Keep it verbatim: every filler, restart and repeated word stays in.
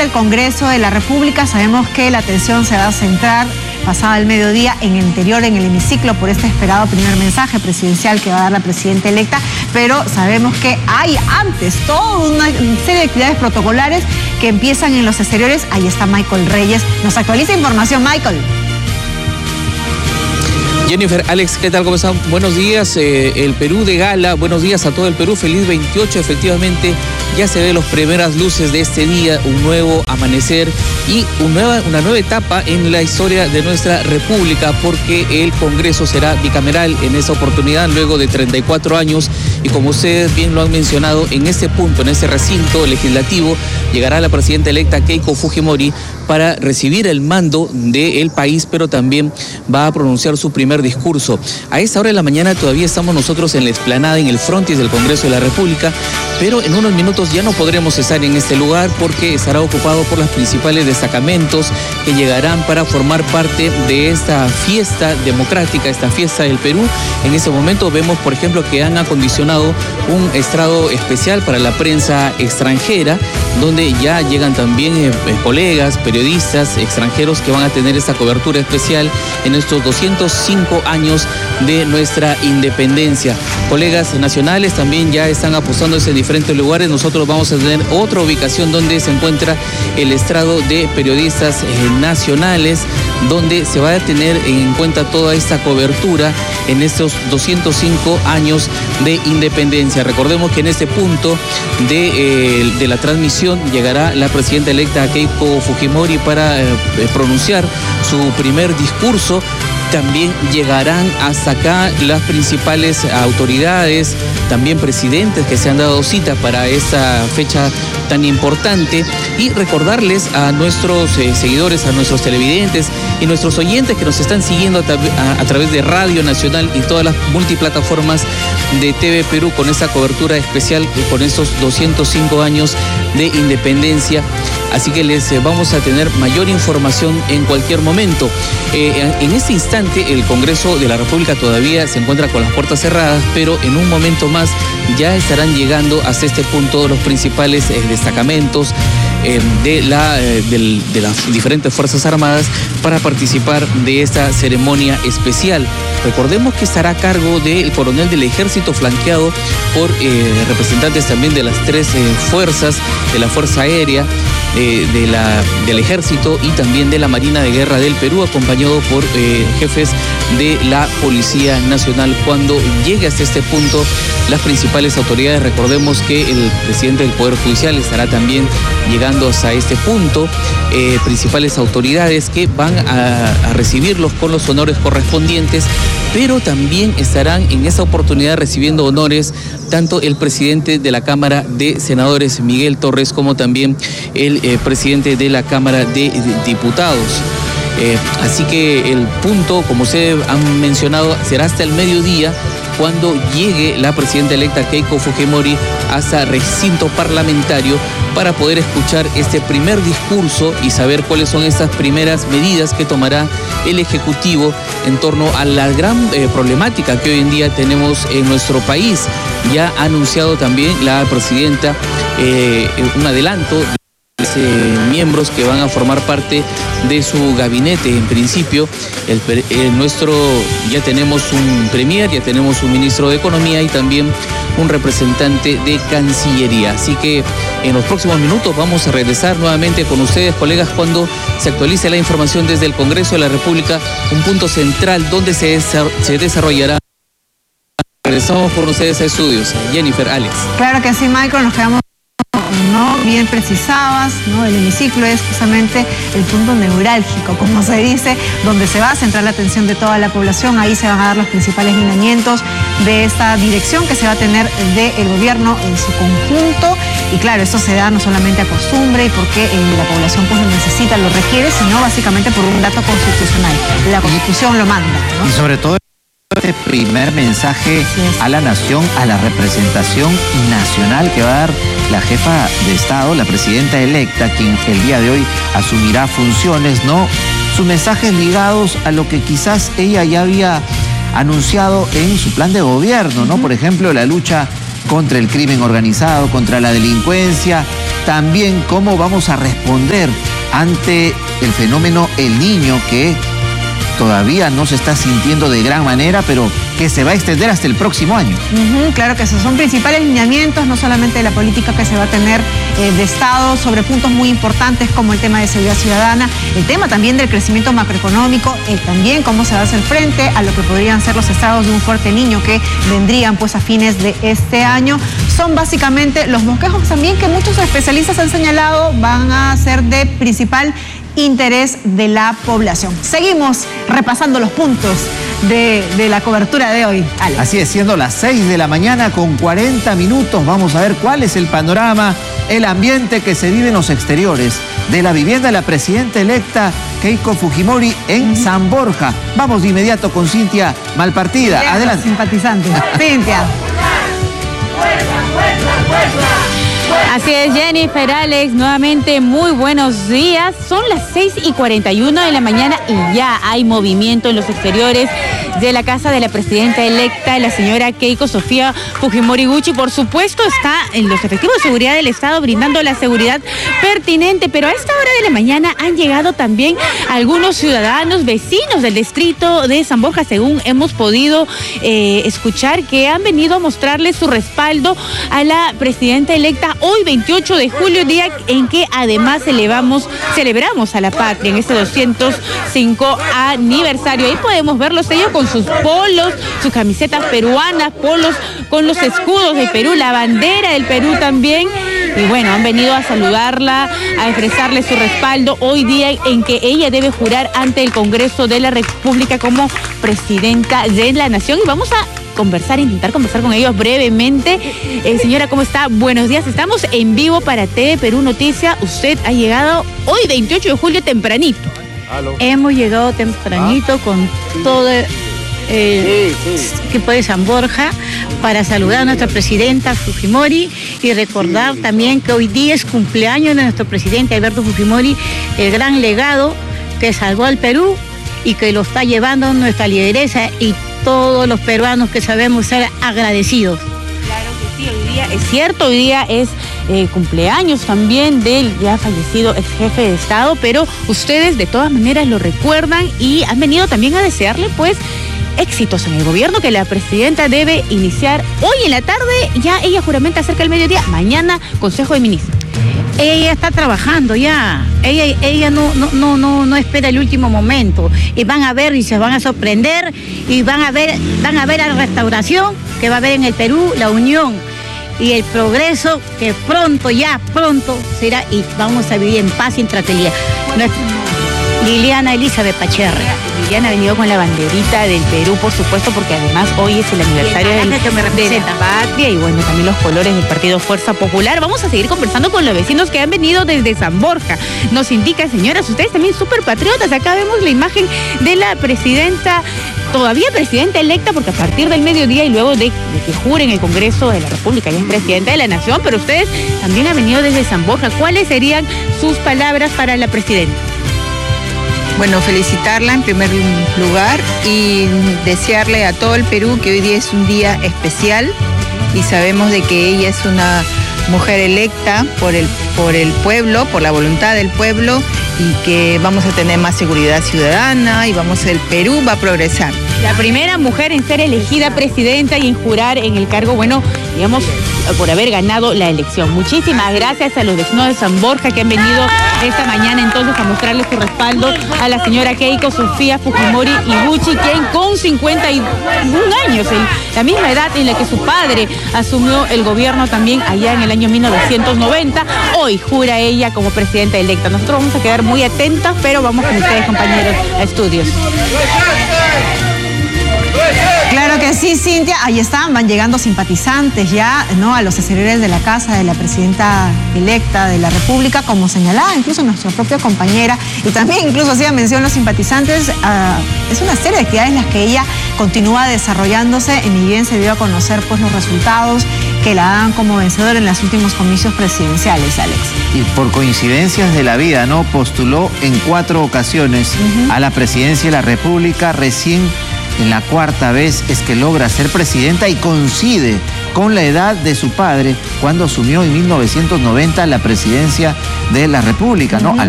el Congreso de la República. Sabemos que la atención se va a centrar pasado el mediodía en el interior, en el hemiciclo, por este esperado primer mensaje presidencial que va a dar la presidenta electa, pero sabemos que hay antes toda una serie de actividades protocolares que empiezan en los exteriores. Ahí está Michael Reyes, nos actualiza información. Michael. Jennifer, Alex, ¿qué tal? ¿Cómo están? Buenos días, eh, el Perú de gala, buenos días a todo el Perú, feliz veintiocho, efectivamente, ya se ven las primeras luces de este día, un nuevo amanecer y un nueva, una nueva etapa en la historia de nuestra República, porque el Congreso será bicameral en esa oportunidad, luego de treinta y cuatro años, y como ustedes bien lo han mencionado, en este punto, en este recinto legislativo, llegará la presidenta electa Keiko Fujimori para recibir el mando del país, pero también va a pronunciar su primer discurso. A esta hora de la mañana todavía estamos nosotros en la explanada, en el frontis del Congreso de la República, pero en unos minutos ya no podremos estar en este lugar porque estará ocupado por los principales destacamentos que llegarán para formar parte de esta fiesta democrática, esta fiesta del Perú. En este momento vemos, por ejemplo, que han acondicionado un estrado especial para la prensa extranjera, donde ya llegan también eh, colegas, periodistas extranjeros que van a tener esta cobertura especial en estos doscientos cinco años de nuestra independencia. Colegas nacionales también ya están apostándose en diferentes lugares. Nosotros vamos a tener otra ubicación donde se encuentra el estrado de periodistas eh, nacionales, donde se va a tener en cuenta toda esta cobertura en estos doscientos cinco años de independencia. Recordemos que en este punto de, eh, de la transmisión llegará la presidenta electa Keiko Fujimori para eh, pronunciar su primer discurso. También llegarán hasta acá las principales autoridades, también presidentes que se han dado cita para esta fecha tan importante, y recordarles a nuestros eh, seguidores, a nuestros televidentes y nuestros oyentes que nos están siguiendo a, a, a través de Radio Nacional y todas las multiplataformas de T V Perú con esta cobertura especial con estos doscientos cinco años de independencia. Así que les eh, vamos a tener mayor información en cualquier momento. Eh, en este instante el Congreso de la República todavía se encuentra con las puertas cerradas, pero en un momento más ya estarán llegando hasta este punto los principales eh, destacamentos eh, de, la, eh, del, de las diferentes Fuerzas Armadas para participar de esta ceremonia especial. Recordemos que estará a cargo del coronel del Ejército, flanqueado por eh, representantes también de las tres eh, fuerzas, de la Fuerza Aérea, Eh, de la, del Ejército y también de la Marina de Guerra del Perú, acompañado por eh, jefes de la Policía Nacional. Cuando llegue hasta este punto, las principales autoridades, recordemos que el presidente del Poder Judicial estará también llegando hasta este punto, eh, principales autoridades que van a, a recibirlos con los honores correspondientes, pero también estarán en esa oportunidad recibiendo honores tanto el presidente de la Cámara de Senadores, Miguel Torres, como también el eh, presidente de la Cámara de, de Diputados. Eh, así que el punto, como ustedes han mencionado, será hasta el mediodía, cuando llegue la presidenta electa Keiko Fujimori hasta recinto parlamentario para poder escuchar este primer discurso y saber cuáles son estas primeras medidas que tomará el Ejecutivo en torno a la gran eh, problemática que hoy en día tenemos en nuestro país. Ya ha anunciado también la presidenta eh, un adelanto de Eh, miembros que van a formar parte de su gabinete. En principio, el, el nuestro, ya tenemos un premier, ya tenemos un ministro de Economía y también un representante de Cancillería. Así que en los próximos minutos vamos a regresar nuevamente con ustedes, colegas, cuando se actualice la información desde el Congreso de la República, un punto central donde se, se desarrollará. Regresamos con ustedes a estudios. Jennifer, Alex. Claro que sí, Michael, nos quedamos, ¿no?, bien precisabas, ¿no? El hemiciclo es justamente el punto neurálgico, como se dice, donde se va a centrar la atención de toda la población. Ahí se van a dar los principales lineamientos de esta dirección que se va a tener del gobierno en su conjunto. Y claro, esto se da no solamente a costumbre y porque eh, la población pues lo necesita, lo requiere, sino básicamente por un dato constitucional. La Constitución lo manda, ¿no? Y sobre todo este primer mensaje a la nación, a la representación nacional que va a dar la jefa de Estado, la presidenta electa, quien el día de hoy asumirá funciones, ¿no? Sus mensajes ligados a lo que quizás ella ya había anunciado en su plan de gobierno, ¿no? Por ejemplo, la lucha contra el crimen organizado, contra la delincuencia, también cómo vamos a responder ante el fenómeno El Niño, que todavía no se está sintiendo de gran manera, pero que se va a extender hasta el próximo año. Uh-huh, claro que esos son principales lineamientos, no solamente de la política que se va a tener eh, de Estado sobre puntos muy importantes como el tema de seguridad ciudadana, el tema también del crecimiento macroeconómico, el también cómo se va a hacer frente a lo que podrían ser los estados de un fuerte niño que vendrían pues a fines de este año. Son básicamente los bosquejos también que muchos especialistas han señalado van a ser de principal interés de la población. Seguimos repasando los puntos de, de la cobertura de hoy, Alex. Así es, siendo las seis de la mañana con cuarenta minutos, vamos a ver cuál es el panorama, el ambiente que se vive en los exteriores de la vivienda de la presidenta electa Keiko Fujimori en uh-huh. San Borja. Vamos de inmediato con Cintia Malpartida. Lejos, adelante. Simpatizante. Cintia. Así es, Jennifer, Alex, nuevamente muy buenos días. Son las seis y cuarenta y uno de la mañana y ya hay movimiento en los exteriores de la casa de la presidenta electa, la señora Keiko Sofía Fujimori Gucci. Por supuesto, está en los efectivos de seguridad del Estado brindando la seguridad pertinente, pero a esta hora de la mañana han llegado también algunos ciudadanos, vecinos del distrito de San Borja, según hemos podido eh, escuchar, que han venido a mostrarle su respaldo a la presidenta electa hoy veintiocho de julio, día en que además celebramos, celebramos a la patria en este doscientos cinco aniversario. Ahí podemos verlos ellos con sus polos, sus camisetas peruanas, polos con los escudos del Perú, la bandera del Perú también. Y bueno, han venido a saludarla, a expresarle su respaldo hoy día en que ella debe jurar ante el Congreso de la República como presidenta de la Nación. Y vamos a conversar, intentar conversar con ellos brevemente. Eh, señora, ¿cómo está? Buenos días. Estamos en vivo para T V Perú Noticia. Usted ha llegado hoy veintiocho de julio tempranito. Aló. Hemos llegado tempranito ah. con todo el eh, sí, sí. equipo de San Borja para saludar a nuestra presidenta Fujimori y recordar sí, también que hoy día es cumpleaños de nuestro presidente Alberto Fujimori, el gran legado que salvó al Perú y que lo está llevando nuestra lideresa y todos los peruanos que sabemos ser agradecidos. Claro que sí, hoy día es cierto, hoy día es eh, cumpleaños también del ya fallecido ex jefe de Estado, pero ustedes de todas maneras lo recuerdan y han venido también a desearle pues éxitos en el gobierno que la presidenta debe iniciar hoy en la tarde. Ya ella juramenta cerca del mediodía, mañana Consejo de Ministros. Ella está trabajando ya, ella, ella no, no, no, no, no espera el último momento y van a ver y se van a sorprender y van a ver, van a ver la restauración que va a haber en el Perú, la unión y el progreso que pronto, ya pronto será y vamos a vivir en paz y en tranquilidad. Liliana Elizabeth Pacherre. Liliana ha venido con la banderita del Perú, por supuesto, porque además hoy es el aniversario del, de la patria y bueno, también los colores del Partido Fuerza Popular. Vamos a seguir conversando con los vecinos que han venido desde San Borja. Nos indican, señoras, ustedes también súper patriotas. Acá vemos la imagen de la presidenta, todavía presidenta electa, porque a partir del mediodía y luego de, de que jure en el Congreso de la República, ya es presidenta de la Nación, pero ustedes también han venido desde San Borja. ¿Cuáles serían sus palabras para la presidenta? Bueno, felicitarla en primer lugar y desearle a todo el Perú que hoy día es un día especial y sabemos de que ella es una mujer electa por el, por el pueblo, por la voluntad del pueblo y que vamos a tener más seguridad ciudadana y vamos, el Perú va a progresar. La primera mujer en ser elegida presidenta y en jurar en el cargo, bueno, digamos, por haber ganado la elección. Muchísimas gracias a los vecinos de San Borja que han venido esta mañana entonces a mostrarle su respaldo a la señora Keiko Sofía Fujimori Gucci, quien con cincuenta y un años, la misma edad en la que su padre asumió el gobierno también allá en el año mil novecientos noventa, hoy jura ella como presidenta electa. Nosotros vamos a quedar muy atentas, pero vamos con ustedes, compañeros, a estudios. Claro que sí, Cintia, ahí están, van llegando simpatizantes ya, ¿no?, a los exteriores de la casa de la presidenta electa de la República, como señalaba incluso nuestra propia compañera, y también incluso hacía mención los simpatizantes, uh, es una serie de actividades en las que ella continúa desarrollándose, y ni bien se dio a conocer pues los resultados que la dan como vencedora en los últimos comicios presidenciales, Alex. Y por coincidencias de la vida, ¿no?, postuló en cuatro ocasiones uh-huh. a la presidencia de la República, recién en la cuarta vez es que logra ser presidenta y coincide con la edad de su padre cuando asumió en mil novecientos noventa la presidencia de la República, ¿no? Uh-huh.